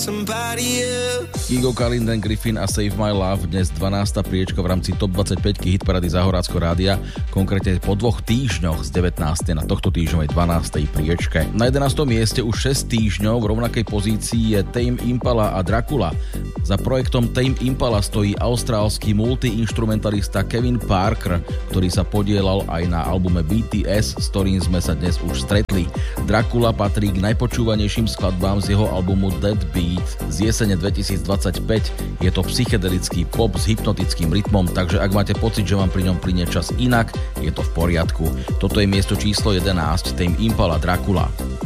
Igo Kalinden, Griffin a Save My Love, dnes 12. priečka v rámci Top 25 hitparady Záhorácko rádia, konkrétne po 2 týždňoch z 19. na tohto týždňovej 12. priečke. Na 11. mieste už 6 týždňov v rovnakej pozícii je Tame Impala a Dracula. Za projektom Tame Impala stojí austrálsky multiinstrumentalista Kevin Parker, ktorý sa podielal aj na albume BTS, s ktorým sme sa dnes už stretli. Dracula patrí k najpočúvanejším skladbám z jeho albumu Dead Beat z jesene 2025. Je to psychedelický pop s hypnotickým rytmom, takže ak máte pocit, že vám pri ňom plynie čas inak, je to v poriadku. Toto je miesto číslo 11, Tame Impala, Dracula.